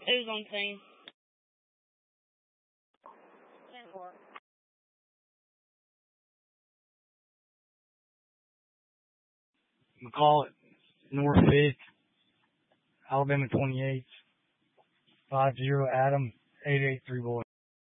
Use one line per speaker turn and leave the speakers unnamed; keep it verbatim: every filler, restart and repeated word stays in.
Who's on scene?
McCall it, North fifth, Alabama twenty-eight, five zero Adam, eight eight three boy.